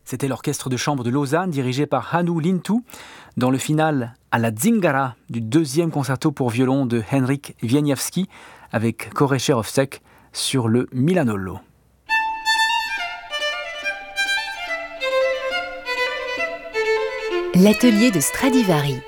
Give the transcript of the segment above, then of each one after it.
C'était l'orchestre de chambre de Lausanne dirigé par Hannu Lintu dans le final à la Zingara du deuxième concerto pour violon de Henryk Wieniawski avec Koré Cherovsek sur le Milanollo. L'atelier de Stradivari.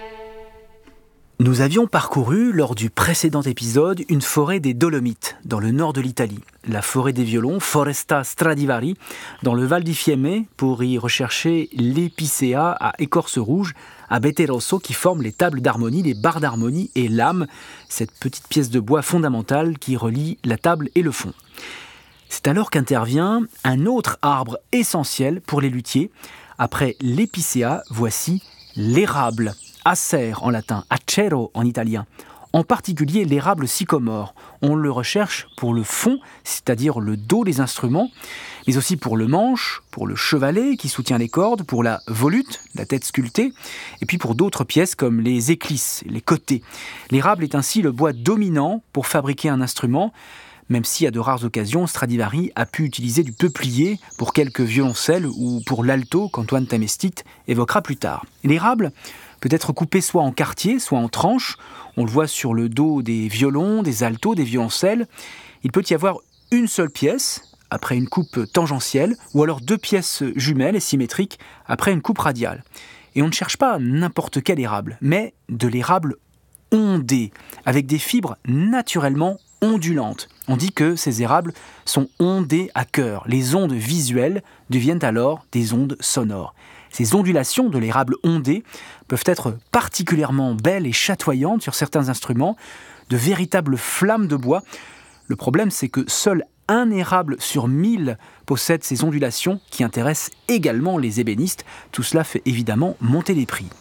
Nous avions parcouru, lors du précédent épisode, une forêt des Dolomites, dans le nord de l'Italie. La forêt des violons, Foresta Stradivari, dans le Val di Fiemme, pour y rechercher l'épicéa à écorce rouge, à bete rosso, qui forment les tables d'harmonie, les barres d'harmonie et l'âme, cette petite pièce de bois fondamentale qui relie la table et le fond. C'est alors qu'intervient un autre arbre essentiel pour les luthiers. Après l'épicéa, voici l'érable. Acer en latin, acero en italien, en particulier l'érable sycomore. On le recherche pour le fond, c'est-à-dire le dos des instruments, mais aussi pour le manche, pour le chevalet qui soutient les cordes, pour la volute, la tête sculptée, et puis pour d'autres pièces comme les éclisses, les côtés. L'érable est ainsi le bois dominant pour fabriquer un instrument, même si à de rares occasions, Stradivari a pu utiliser du peuplier pour quelques violoncelles ou pour l'alto qu'Antoine Tamestit évoquera plus tard. L'érable peut être coupé soit en quartier, soit en tranches. On le voit sur le dos des violons, des altos, des violoncelles. Il peut y avoir une seule pièce, après une coupe tangentielle, ou alors deux pièces jumelles et symétriques, après une coupe radiale. Et on ne cherche pas n'importe quel érable, mais de l'érable ondé, avec des fibres naturellement ondulantes. On dit que ces érables sont ondés à cœur. Les ondes visuelles deviennent alors des ondes sonores. Ces ondulations de l'érable ondé peuvent être particulièrement belles et chatoyantes sur certains instruments, de véritables flammes de bois. Le problème, c'est que seul un érable sur 1000 possède ces ondulations qui intéressent également les ébénistes. Tout cela fait évidemment monter les prix.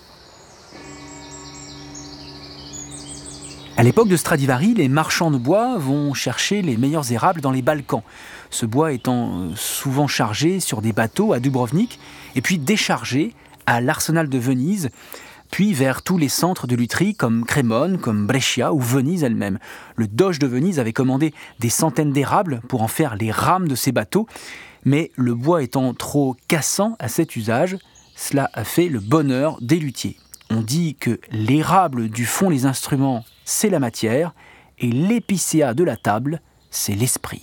À l'époque de Stradivari, les marchands de bois vont chercher les meilleurs érables dans les Balkans. Ce bois étant souvent chargé sur des bateaux à Dubrovnik et puis déchargé à l'arsenal de Venise, puis vers tous les centres de lutherie comme Crémone, comme Brescia ou Venise elle-même. Le doge de Venise avait commandé des centaines d'érables pour en faire les rames de ses bateaux, mais le bois étant trop cassant à cet usage, cela a fait le bonheur des luthiers. On dit que l'érable du fond des instruments, c'est la matière, et l'épicéa de la table, c'est l'esprit.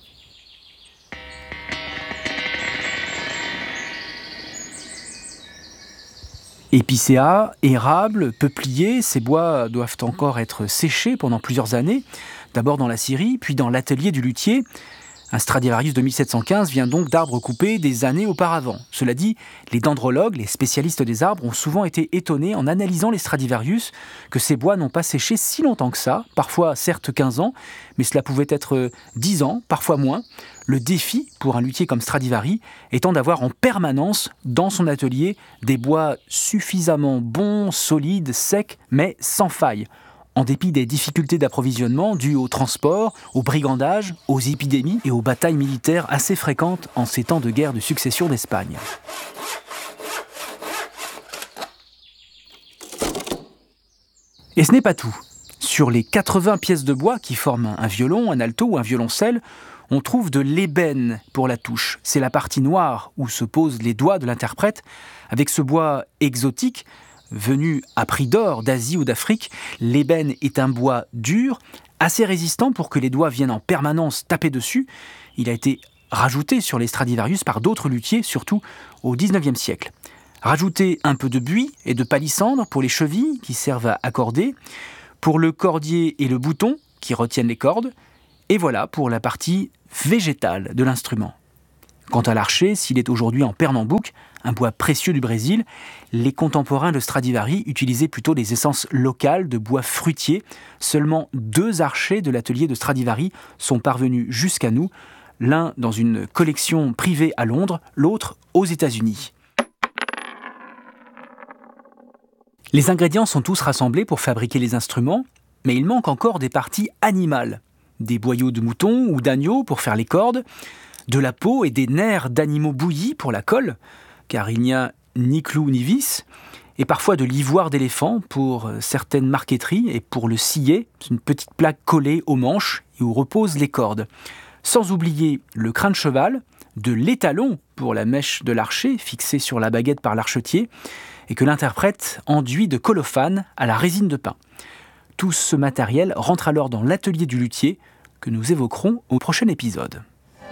Épicéa, érable, peuplier, ces bois doivent encore être séchés pendant plusieurs années, d'abord dans la scierie, puis dans l'atelier du luthier. Un Stradivarius de 1715 vient donc d'arbres coupés des années auparavant. Cela dit, les dendrologues, les spécialistes des arbres, ont souvent été étonnés en analysant les Stradivarius que ces bois n'ont pas séché si longtemps que ça, parfois certes 15 ans, mais cela pouvait être 10 ans, parfois moins. Le défi pour un luthier comme Stradivari étant d'avoir en permanence dans son atelier des bois suffisamment bons, solides, secs, mais sans faille. En dépit des difficultés d'approvisionnement dues au transport, au brigandage, aux épidémies et aux batailles militaires assez fréquentes en ces temps de guerre de succession d'Espagne. Et ce n'est pas tout. Sur les 80 pièces de bois qui forment un violon, un alto ou un violoncelle, on trouve de l'ébène pour la touche. C'est la partie noire où se posent les doigts de l'interprète. Avec ce bois exotique, venu à prix d'or d'Asie ou d'Afrique, l'ébène est un bois dur, assez résistant pour que les doigts viennent en permanence taper dessus. Il a été rajouté sur les Stradivarius par d'autres luthiers, surtout au XIXe siècle. Rajouter un peu de buis et de palissandre pour les chevilles qui servent à accorder, pour le cordier et le bouton qui retiennent les cordes, et voilà pour la partie végétale de l'instrument. Quant à l'archet, s'il est aujourd'hui en pernambouc, un bois précieux du Brésil, les contemporains de Stradivari utilisaient plutôt des essences locales de bois fruitiers. Seulement 2 archets de l'atelier de Stradivari sont parvenus jusqu'à nous, l'un dans une collection privée à Londres, l'autre aux États-Unis. Les ingrédients sont tous rassemblés pour fabriquer les instruments, mais il manque encore des parties animales. Des boyaux de mouton ou d'agneau pour faire les cordes, de la peau et des nerfs d'animaux bouillis pour la colle, car il n'y a ni clou ni vis, et parfois de l'ivoire d'éléphant pour certaines marqueteries et pour le sillet, c'est une petite plaque collée aux manches et où reposent les cordes. Sans oublier le crin de cheval, de l'étalon pour la mèche de l'archet fixée sur la baguette par l'archetier et que l'interprète enduit de colophane à la résine de pin. Tout ce matériel rentre alors dans l'atelier du luthier que nous évoquerons au prochain épisode.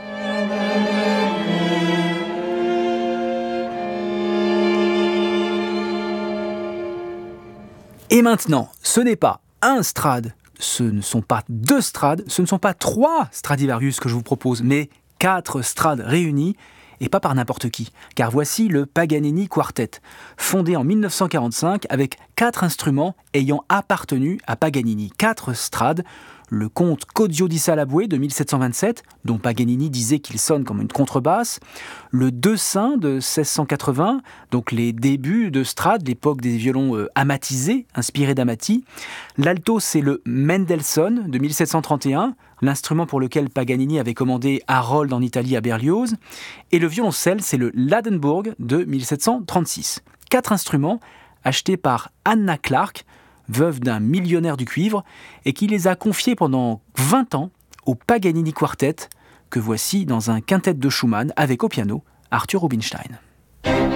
Et maintenant, ce n'est pas un Strad, ce ne sont pas 2 Strad, ce ne sont pas 3 Stradivarius que je vous propose, mais 4 Strad réunis, et pas par n'importe qui, car voici le Paganini Quartet, fondé en 1945 avec 4 instruments ayant appartenu à Paganini, 4 Strad, le conte Codio di Salabue de 1727, dont Paganini disait qu'il sonne comme une contrebasse, le Deux-Saints de 1680, donc les débuts de Strad, l'époque des violons amatisés, inspirés d'Amati, l'alto c'est le Mendelssohn de 1731, l'instrument pour lequel Paganini avait commandé Harold en Italie à Berlioz, et le violoncelle c'est le Ladenburg de 1736. 4 instruments achetés par Anna Clark, veuve d'un millionnaire du cuivre, et qui les a confiés pendant 20 ans au Paganini Quartet, que voici dans un quintet de Schumann avec au piano Arthur Rubinstein.